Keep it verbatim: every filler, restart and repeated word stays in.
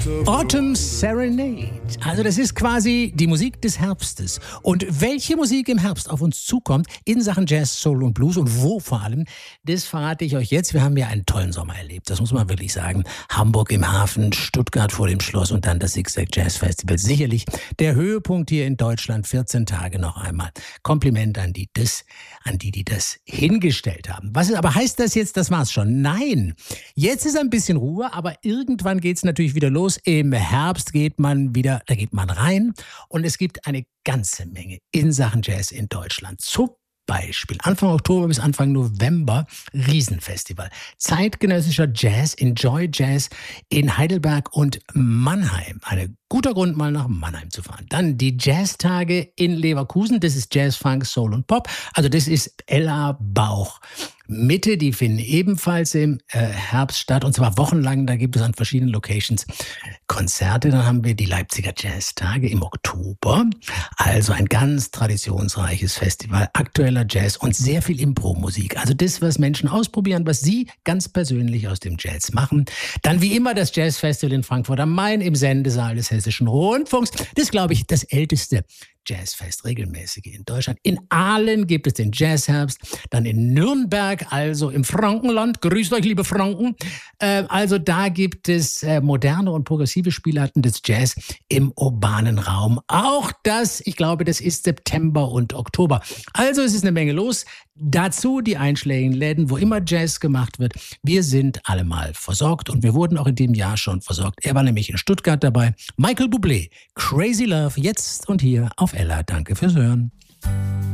Autumn Serenade. Also das ist quasi die Musik des Herbstes. Und welche Musik im Herbst auf uns zukommt in Sachen Jazz, Soul und Blues und wo vor allem, das verrate ich euch jetzt. Wir haben ja einen tollen Sommer erlebt, das muss man wirklich sagen. Hamburg im Hafen, Stuttgart vor dem Schloss und dann das Zigzag Jazz Festival. Sicherlich der Höhepunkt hier in Deutschland, vierzehn Tage noch einmal. Kompliment an die, das, an die, die das hingestellt haben. Was ist, aber heißt das jetzt, das war's schon? Nein. Jetzt ist ein bisschen Ruhe, aber irgendwann geht's natürlich wieder los. Im Herbst geht man wieder, da geht man rein und es gibt eine ganze Menge in Sachen Jazz in Deutschland. Zum Beispiel Anfang Oktober bis Anfang November Riesenfestival. Zeitgenössischer Jazz, Enjoy Jazz in Heidelberg und Mannheim. Ein guter Grund, mal nach Mannheim zu fahren. Dann die Jazztage in Leverkusen. Das ist Jazz, Funk, Soul und Pop. Also das ist Ella Bauch. Mitte, die finden ebenfalls im äh, Herbst statt und zwar wochenlang. Da gibt es an verschiedenen Locations Konzerte. Dann haben wir die Leipziger Jazztage im Oktober. Also ein ganz traditionsreiches Festival, aktueller Jazz und sehr viel Impro-Musik. Also das, was Menschen ausprobieren, was sie ganz persönlich aus dem Jazz machen. Dann wie immer das Jazzfestival in Frankfurt am Main im Sendesaal des Hessischen Rundfunks. Das ist, glaube ich, das älteste Jazzfest, regelmäßige in Deutschland. In Aalen gibt es den Jazzherbst, dann in Nürnberg, also im Frankenland. Grüßt euch, liebe Franken. Äh, also da gibt es äh, moderne und progressive Spielarten des Jazz im urbanen Raum. Auch das, ich glaube, das ist September und Oktober. Also es ist eine Menge los. Dazu die einschlägigen Läden, wo immer Jazz gemacht wird. Wir sind allemal versorgt und wir wurden auch in dem Jahr schon versorgt. Er war nämlich in Stuttgart dabei. Michael Bublé, Crazy Love, jetzt und hier auf Ella. Danke fürs Hören.